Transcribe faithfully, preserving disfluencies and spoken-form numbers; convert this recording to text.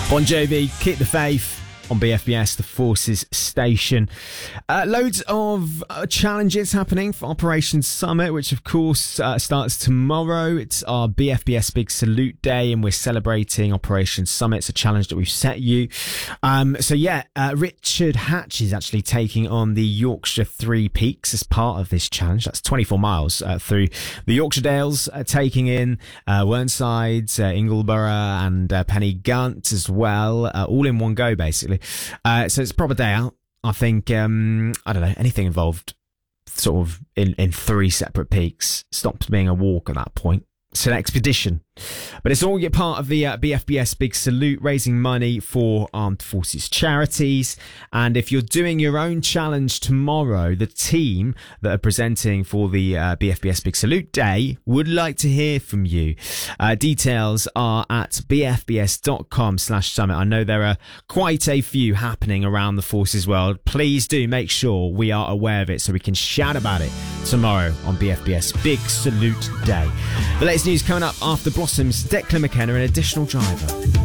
Bon Jovi, Keep the Faith on B F B S, the Forces Station. Uh, loads of uh, challenges happening for Operation Summit, which of course uh, starts tomorrow. It's our B F B S Big Salute Day, and we're celebrating Operation Summit. It's a challenge that we've set you. Um, so yeah, uh, Richard Hatch is actually taking on the Yorkshire Three Peaks as part of this challenge. That's twenty-four miles uh, through the Yorkshire Dales, uh, taking in uh, Whernside, uh, Ingleborough and uh, Pennygunt as well, uh, all in one go basically. Uh, so it's a proper day out. I think, um, I don't know, anything involved sort of in, in three separate peaks stops being a walk at that point. It's an expedition. But it's all part of the uh, B F B S Big Salute, raising money for Armed Forces charities. And if you're doing your own challenge tomorrow, the team that are presenting for the uh, B F B S Big Salute Day would like to hear from you. Uh, details are at bfbs.com slash summit. I know there are quite a few happening around the Forces world. Please do make sure we are aware of it so we can shout about it tomorrow on B F B S Big Salute Day. The latest news coming up after Blossoms, Declan McKenna, and Additional Driver.